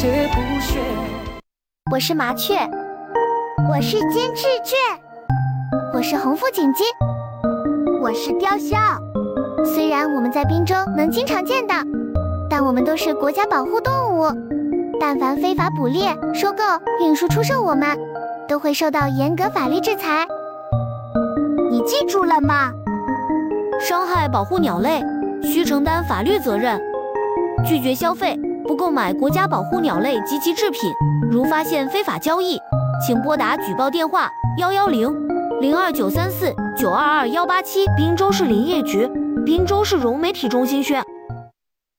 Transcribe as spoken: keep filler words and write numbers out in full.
我是麻雀， 我是金翅雀， 我是红腹锦鸡， 我是雕鸮。 虽然我们在滨州能经常见到，但我们都是国家保护动物。但凡非法捕猎、收购、运输、出售我们，都会受到严格法律制裁。 你记住了吗？ 伤害保护鸟类，需承担法律责任。拒绝消费，不购买国家保护鸟类及其制品。如发现非法交易，请拨打举报电话幺幺零零二九三四九二二幺八七。滨州市林业局，滨州市融媒体中心宣。